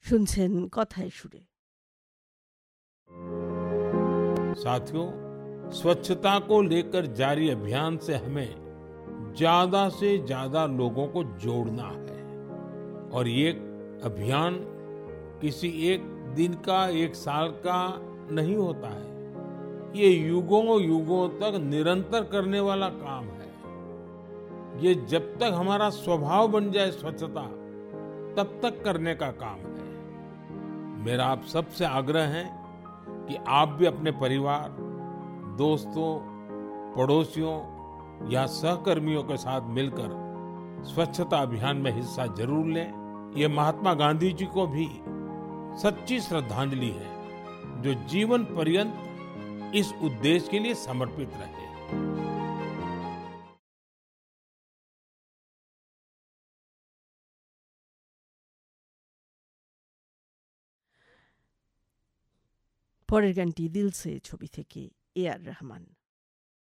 শুনছেন কথায় সুরে। साथियों, स्वच्छता को लेकर जारी अभियान से हमें ज्यादा से ज्यादा लोगों को जोड़ना है। और ये अभियान किसी एक दिन का, एक साल का नहीं होता है। ये युगों युगों तक निरंतर करने वाला काम है। ये जब तक हमारा स्वभाव बन जाए स्वच्छता, तब तक करने का काम है। मेरा आप सबसे आग्रह है कि आप भी अपने परिवार, दोस्तों, पड़ोसियों या सहकर्मियों के साथ मिलकर स्वच्छता अभियान में हिस्सा जरूर लें। ये महात्मा गांधी जी को भी सच्ची श्रद्धांजलि है, जो जीवन पर्यंत इस उद्देश्य के लिए समर्पित रहे। পরের গানটি দিল সে ছবি থেকে, এ আর রহমান।